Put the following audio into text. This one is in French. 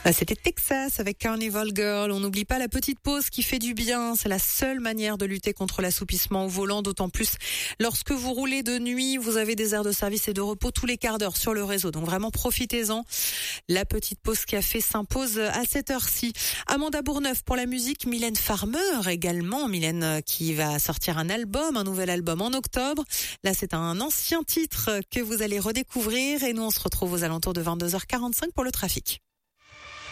C'était Texas avec Carnival Girl. On n'oublie pas la petite pause qui fait du bien. C'est la seule manière de lutter contre l'assoupissement au volant, d'autant plus lorsque vous roulez de nuit. Vous avez des aires de service et de repos tous les quarts d'heure sur le réseau. Donc vraiment, profitez-en. La petite pause café s'impose à cette heure-ci. Amanda Bourneuf pour la musique. Mylène Farmer également. Mylène qui va sortir un nouvel album en octobre. Là, c'est un ancien titre que vous allez redécouvrir. Et nous, on se retrouve aux alentours de 22h45 pour le trafic.